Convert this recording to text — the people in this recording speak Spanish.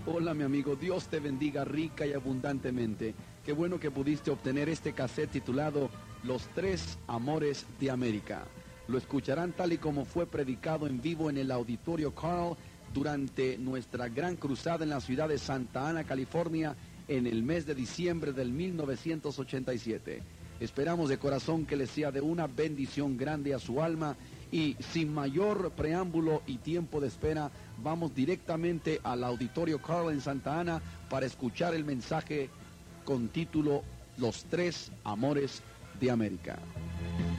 Hola mi amigo, Dios te bendiga rica y abundantemente. Qué bueno que pudiste obtener este cassette titulado Los Tres Amores de América. Lo escucharán tal y como fue predicado en vivo en el Auditorio Carl durante nuestra gran cruzada en la ciudad de Santa Ana, California, en el mes de diciembre del 1987. Esperamos de corazón que les sea de una bendición grande a su alma y sin mayor preámbulo y tiempo de espera, vamos directamente al Auditorio Carl en Santa Ana para escuchar el mensaje con título Los Tres Amores de América.